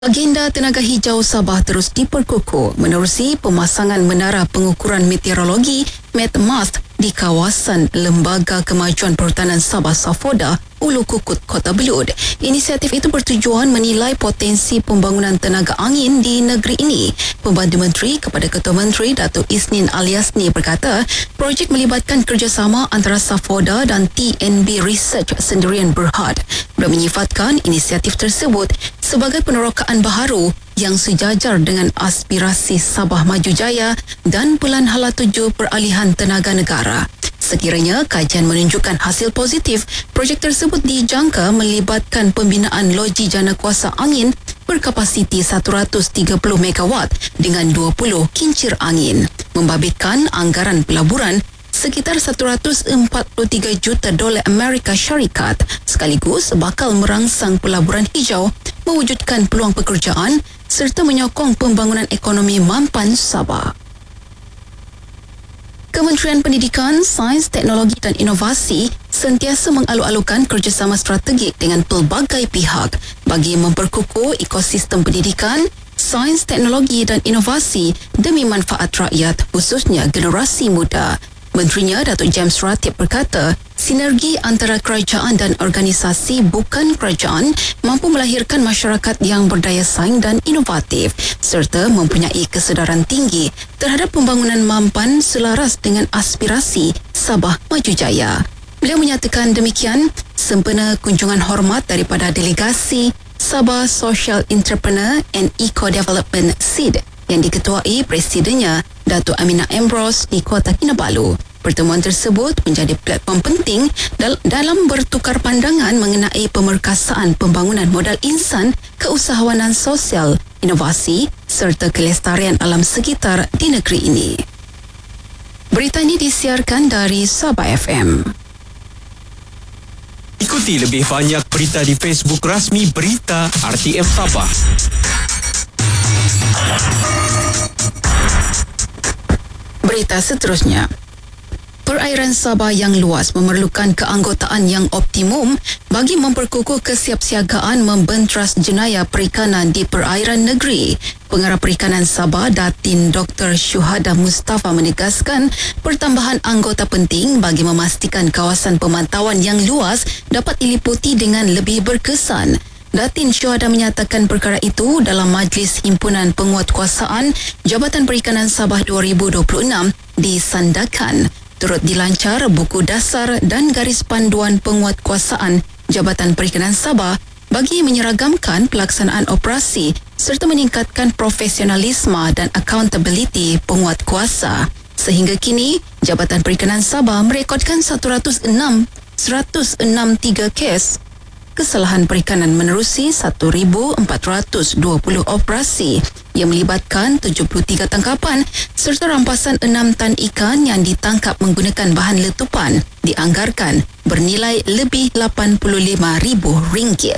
Agenda tenaga hijau Sabah terus diperkukuh menerusi pemasangan menara pengukuran meteorologi (METMAST) di kawasan Lembaga Kemajuan Perhutanan Sabah Safoda, Ulu Kukut, Kota Belud. Inisiatif itu bertujuan menilai potensi pembangunan tenaga angin di negeri ini. Pembantu Menteri kepada Ketua Menteri Datuk Isnin Aliasni berkata, projek melibatkan kerjasama antara Safoda dan TNB Research Sendirian Berhad. Beliau menyifatkan inisiatif tersebut sebagai penerokaan baharu yang sejajar dengan aspirasi Sabah Maju Jaya dan Pelan Hala Tuju Peralihan Tenaga Negara. Sekiranya kajian menunjukkan hasil positif, projek tersebut dijangka melibatkan pembinaan loji jana kuasa angin berkapasiti 130 megawatt dengan 20 kincir angin, membabitkan anggaran pelaburan sekitar 143 juta dolar Amerika Syarikat, sekaligus bakal merangsang pelaburan hijau, mewujudkan peluang pekerjaan serta menyokong pembangunan ekonomi mampan Sabah. Kementerian Pendidikan, Sains, Teknologi dan Inovasi sentiasa mengalu-alukan kerjasama strategik dengan pelbagai pihak bagi memperkukuh ekosistem pendidikan, sains, teknologi dan inovasi demi manfaat rakyat, khususnya generasi muda. Menterinya Datuk James Ratib berkata, sinergi antara kerajaan dan organisasi bukan kerajaan mampu melahirkan masyarakat yang berdaya saing dan inovatif serta mempunyai kesedaran tinggi terhadap pembangunan mampan selaras dengan aspirasi Sabah Maju Jaya. Beliau menyatakan demikian sempena kunjungan hormat daripada delegasi Sabah Social Entrepreneur and Eco Development SEED yang diketuai Presidennya Datuk Aminah Ambrose di Kota Kinabalu. Pertemuan tersebut menjadi platform penting dalam bertukar pandangan mengenai pemerkasaan pembangunan modal insan, keusahawanan sosial, inovasi serta kelestarian alam sekitar di negeri ini. Berita ini disiarkan dari Sabah FM. Ikuti lebih banyak berita di Facebook rasmi Berita RTM Sabah. Berita seterusnya. Perairan Sabah yang luas memerlukan keanggotaan yang optimum bagi memperkukuh kesiapsiagaan membentras jenayah perikanan di perairan negeri. Pengarah Perikanan Sabah, Datin Dr. Syuhada Mustafa menegaskan pertambahan anggota penting bagi memastikan kawasan pemantauan yang luas dapat diliputi dengan lebih berkesan. Datin Syuhada menyatakan perkara itu dalam Majlis Himpunan Penguatkuasaan Jabatan Perikanan Sabah 2026 di Sandakan. Turut dilancar buku dasar dan garis panduan penguatkuasaan Jabatan Perikanan Sabah bagi menyeragamkan pelaksanaan operasi serta meningkatkan profesionalisme dan accountability penguatkuasa. Sehingga kini, Jabatan Perikanan Sabah merekodkan 163 kes kesalahan perikanan menerusi 1,420 operasi yang melibatkan 73 tangkapan serta rampasan 6 tan ikan yang ditangkap menggunakan bahan letupan dianggarkan bernilai lebih RM85,000.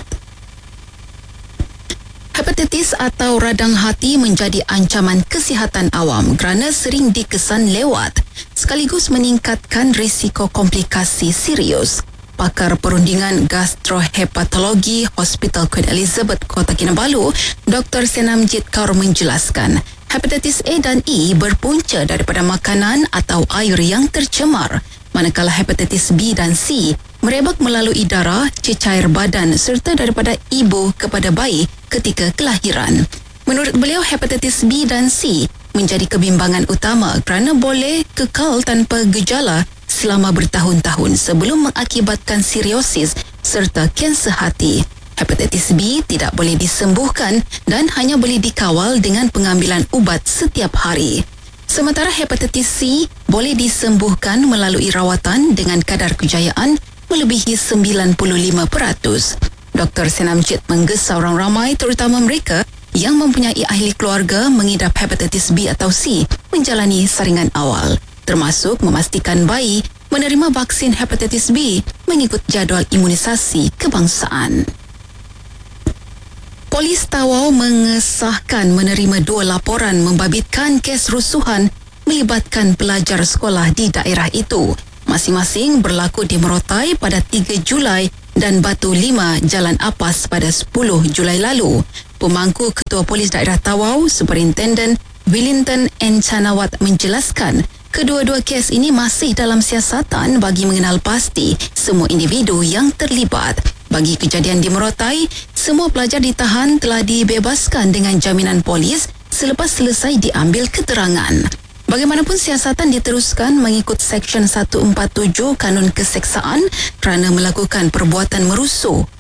Hepatitis atau radang hati menjadi ancaman kesihatan awam kerana sering dikesan lewat sekaligus meningkatkan risiko komplikasi serius. Pakar Perundingan Gastrohepatologi Hospital Queen Elizabeth Kota Kinabalu, Dr. Senamjit Kaur menjelaskan, hepatitis A dan E berpunca daripada makanan atau air yang tercemar, manakala hepatitis B dan C merebak melalui darah, cecair badan serta daripada ibu kepada bayi ketika kelahiran. Menurut beliau, hepatitis B dan C menjadi kebimbangan utama kerana boleh kekal tanpa gejala selama bertahun-tahun sebelum mengakibatkan siriosis serta kanser hati. Hepatitis B tidak boleh disembuhkan dan hanya boleh dikawal dengan pengambilan ubat setiap hari. Sementara hepatitis C boleh disembuhkan melalui rawatan dengan kadar kejayaan melebihi 95%. Dr. Senamjit menggesa orang ramai terutama mereka yang mempunyai ahli keluarga mengidap hepatitis B atau C menjalani saringan awal, termasuk memastikan bayi menerima vaksin hepatitis B mengikut jadual imunisasi kebangsaan. Polis Tawau mengesahkan menerima 2 laporan membabitkan kes rusuhan melibatkan pelajar sekolah di daerah itu. Masing-masing berlaku di Merotai pada 3 Julai dan Batu 5 Jalan Apas pada 10 Julai lalu. Pemangku Ketua Polis Daerah Tawau, Superintendent Wellington N. Chanawat menjelaskan kedua-dua kes ini masih dalam siasatan bagi mengenal pasti semua individu yang terlibat. Bagi kejadian di Merotai, semua pelajar ditahan telah dibebaskan dengan jaminan polis selepas selesai diambil keterangan. Bagaimanapun siasatan diteruskan mengikut Seksyen 147 Kanun Keseksaan kerana melakukan perbuatan merusuh